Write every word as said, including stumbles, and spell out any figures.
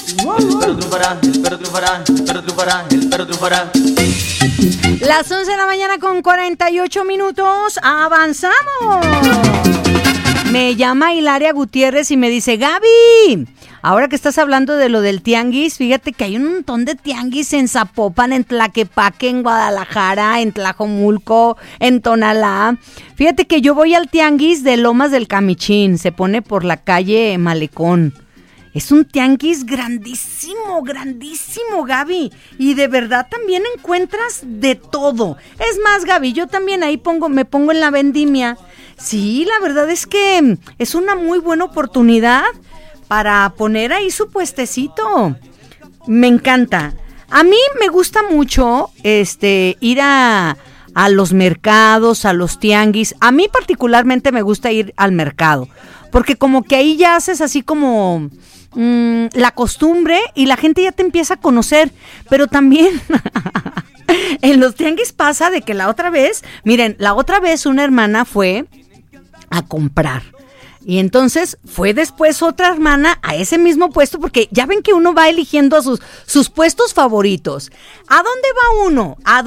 El perro triunfará, el perro triunfará, el perro triunfará, el perro triunfará. Las once de la mañana con cuarenta y ocho minutos, avanzamos. Me llama Hilaria Gutiérrez y me dice, Gaby, ahora que estás hablando de lo del tianguis, fíjate que hay un montón de tianguis en Zapopan, en Tlaquepaque, en Guadalajara, en Tlajomulco, en Tonalá. Fíjate que yo voy al tianguis de Lomas del Camichín, se pone por la calle Malecón. Es un tianguis grandísimo, grandísimo, Gaby. Y de verdad también encuentras de todo. Es más, Gaby, yo también ahí pongo, me pongo en la vendimia. Sí, la verdad es que es una muy buena oportunidad para poner ahí su puestecito. Me encanta. A mí me gusta mucho este ir a, a los mercados, a los tianguis. A mí particularmente me gusta ir al mercado, porque como que ahí ya haces así como mmm, la costumbre y la gente ya te empieza a conocer. Pero también en los tianguis pasa de que la otra vez, miren, la otra vez una hermana fue a comprar. Y entonces fue después otra hermana a ese mismo puesto, porque ya ven que uno va eligiendo a sus, sus puestos favoritos. ¿A dónde va uno? A